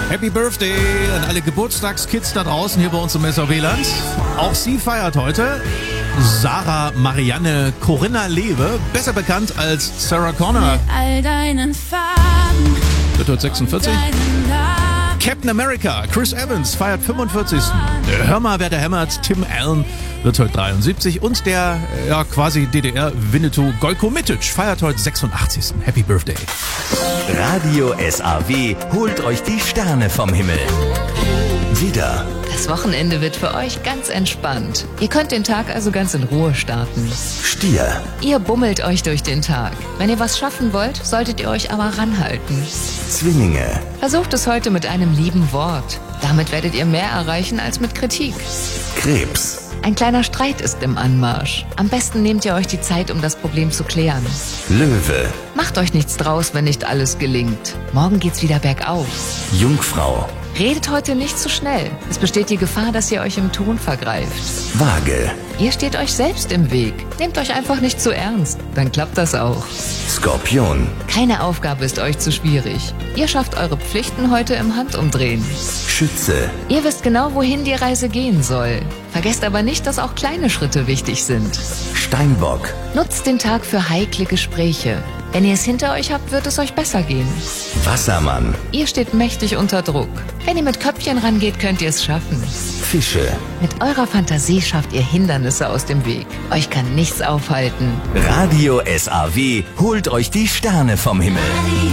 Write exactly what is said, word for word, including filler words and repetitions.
Happy Birthday an alle Geburtstagskids da draußen hier bei uns im S A W-Land. Auch sie feiert heute. Sarah Marianne Corinna Lewe, besser bekannt als Sarah Connor. Mit all deinen Farben. Wird heute sechsundvierzig. Captain America, Chris Evans feiert fünfundvierzigsten. Hör mal, wer da hämmert, Tim Allen wird heute dreiundsiebzig. Und der ja, quasi D D R-Winnetou Gojko Mitic feiert heute sechsundachtzigsten. Happy Birthday. Radio S A W holt euch die Sterne vom Himmel. Wieder. Das Wochenende wird für euch ganz entspannt. Ihr könnt den Tag also ganz in Ruhe starten. Stier. Ihr bummelt euch durch den Tag. Wenn ihr was schaffen wollt, solltet ihr euch aber ranhalten. Zwillinge. Versucht es heute mit einem lieben Wort. Damit werdet ihr mehr erreichen als mit Kritik. Krebs. Ein kleiner Streit ist im Anmarsch. Am besten nehmt ihr euch die Zeit, um das Problem zu klären. Löwe. Macht euch nichts draus, wenn nicht alles gelingt. Morgen geht's wieder bergauf. Jungfrau. Redet heute nicht zu schnell. Es besteht die Gefahr, dass ihr euch im Ton vergreift. Waage. Ihr steht euch selbst im Weg. Nehmt euch einfach nicht zu ernst. Dann klappt das auch. Skorpion. Keine Aufgabe ist euch zu schwierig. Ihr schafft eure Pflichten heute im Handumdrehen. Schütze. Ihr wisst genau, wohin die Reise gehen soll. Vergesst aber nicht, dass auch kleine Schritte wichtig sind. Steinbock. Nutzt den Tag für heikle Gespräche. Wenn ihr es hinter euch habt, wird es euch besser gehen. Wassermann. Ihr steht mächtig unter Druck. Wenn ihr mit Köpfchen rangeht, könnt ihr es schaffen. Fische. Mit eurer Fantasie schafft ihr Hindernisse aus dem Weg. Euch kann nichts aufhalten. Radio S A W holt euch die Sterne vom Himmel.